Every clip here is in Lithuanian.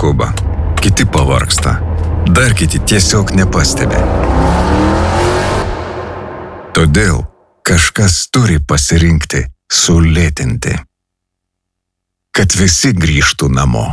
skuba, kiti pavargsta, dar kiti tiesiog nepastebi. Todėl kažkas turi pasirinkti sulėtinti, kad visi grįžtų namo.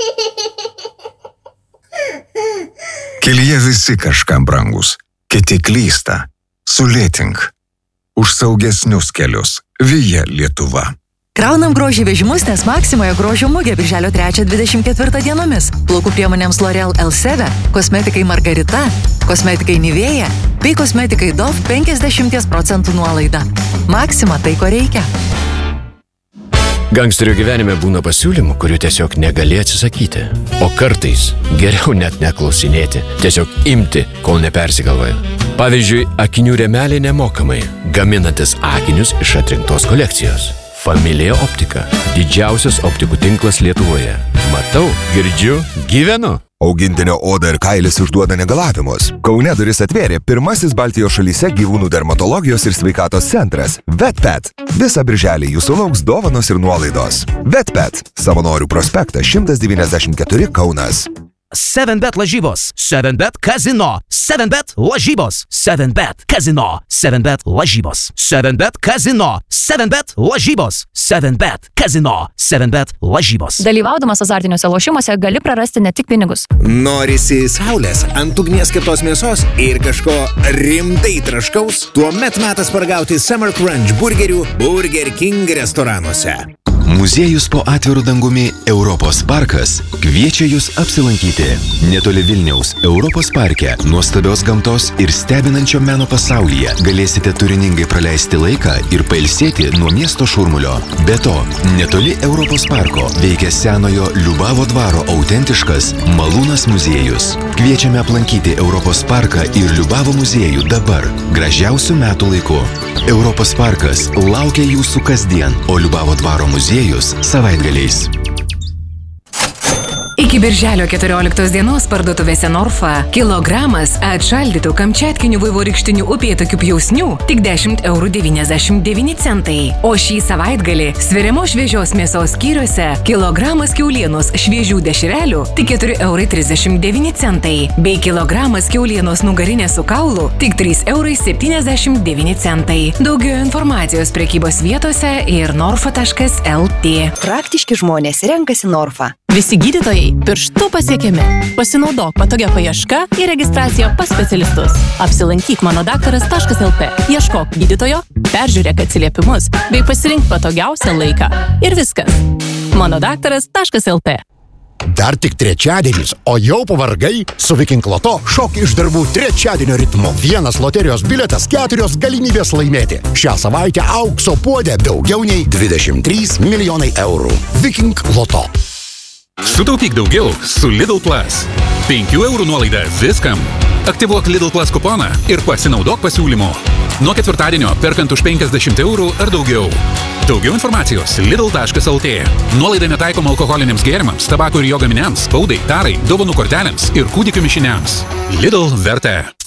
Kelyje visi kažkam brangus, kiti klysta. Sulėtink. Už saugesnius kelius. Via Lietuva. Kraunam grožį vežimus, nes Maksimoje grožio mugė birželio 3-24 dienomis. Plaukų priemonėms L'Oreal Elseve, kosmetikai Margarita, kosmetikai Nivea bei kosmetikai Dove 50% nuolaida. Maksima tai, ko reikia. Gangsterio gyvenime būna pasiūlymų, kurių tiesiog negali atsisakyti. O kartais geriau net neklausinėti, tiesiog imti, kol nepersigalvoja. Pavyzdžiui, akinių rėmeliai nemokamai, gaminantis akinius iš atrinktos kolekcijos. Familija Optika – didžiausias optikų tinklas Lietuvoje. Matau, girdžiu, gyvenu. Augintinio oda ir kailis išduoda negalavimus. Kaune duris atvėrė pirmasis Baltijos šalyse gyvūnų dermatologijos ir sveikatos centras – VetPet. Visą birželį jūsų lauks dovanos ir nuolaidos. VetPet – Savanorių prospektas 194 Kaunas. 7bet lažybos, 7bet kazino, 7bet lažybos, 7bet kazino, 7bet lažybos, 7bet kazino, 7bet lažybos, 7bet kazino, 7bet lažybos. Dalyvaudamas azartiniuose lošimuose gali prarasti ne tik pinigus. Norisi saulės, ant ugnies keptos mėsos ir kažko rimtai traškaus? Tuomet metas paragauti Summer Crunch burgerių Burger King restoranuose. Muziejus po atviru dangumi Europos parkas kviečia jūs apsilankyti. Netoli Vilniaus Europos parke nuostabios gamtos ir stebinančio meno pasaulyje galėsite turiningai praleisti laiką ir pailsėti nuo miesto šurmulio. Be to, netoli Europos parko veikia senojo Liubavo dvaro autentiškas Malūnas muziejus. Kviečiame aplankyti Europos parką ir Liubavo muziejų dabar, gražiausių metų laiku. Europos parkas laukia jūsų kasdien, o Liubavo dvaro muziejus savaitgaliais. Iki birželio 14 dienos parduotuvėse Norfa kilogramas atšaldytų kamčiatkinių vaivorykštinių upėtakių pjausnių tik 10,99 €. O šį savaitgalį sveriamos šviežios mėsos skyriuose kilogramas kiaulienos šviežių dešrelių tik 4,39 €, bei kilogramas kiaulienos nugarinės su kaulu tik 3,79 €. Daugiau informacijos prekybos vietose ir norfa.lt. Praktiški žmonės renkasi Norfa. Visi gydytojai pirštu pasiekiami. Pasinaudok patogia paieška ir registracija pas specialistus. Apsilankyk manodaktaras.lt. Ieškok gydytojo, peržiūrėk atsiliepimus bei pasirink patogiausią laiką. Ir viskas. manodaktaras.lt. Dar tik trečiadienis, o jau pavargai? Su Viking Loto šok iš darbų trečiadienio ritmu. Vienas loterijos biletas, 4 galimybės laimėti. Šią savaitę aukso puode daugiau nei 23 milijonai eurų. Viking Loto. Sutaupyk daugiau su Lidl Plus. 5 € nuolaida viskam. Aktyvuok Lidl Plus kuponą ir pasinaudok pasiūlymu. Nuo ketvirtadienio perkant už 50 € ar daugiau. Daugiau informacijos lidl.lt. Nuolaida netaikoma alkoholiniams gėrimams, tabako ir jo gaminiams, spaudai, tarai, dovanų kortelėms ir kūdikių mišiniams. Lidl vertė.